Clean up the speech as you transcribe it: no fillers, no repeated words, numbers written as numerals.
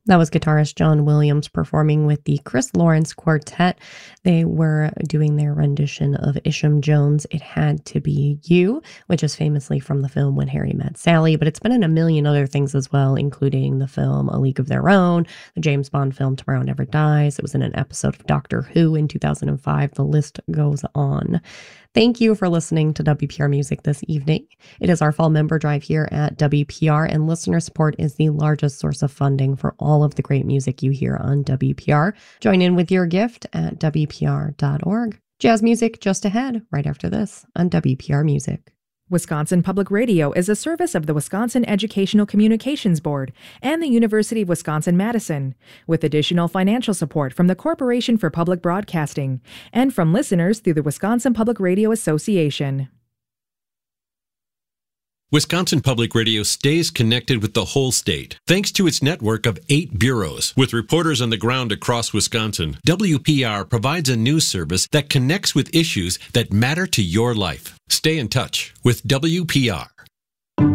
That was guitarist John Williams performing with the Chris Lawrence Quartet. They were doing their rendition of Isham Jones' It Had to Be You, which is famously from the film When Harry Met Sally, but it's been in a million other things as well, including the film A League of Their Own, the James Bond film Tomorrow Never Dies. It was in an episode of Doctor Who in 2005. The list goes on. Thank you for listening to WPR Music this evening. It is our fall member drive here at WPR, and listener support is the largest source of funding for all of the great music you hear on WPR. Join in with your gift at WPR.org. Jazz music just ahead, right after this on WPR Music. Wisconsin Public Radio is a service of the Wisconsin Educational Communications Board and the University of Wisconsin-Madison, with additional financial support from the Corporation for Public Broadcasting and from listeners through the Wisconsin Public Radio Association. Wisconsin Public Radio stays connected with the whole state, thanks to its network of 8 bureaus. With reporters on the ground across Wisconsin, WPR provides a news service that connects with issues that matter to your life. Stay in touch with WPR.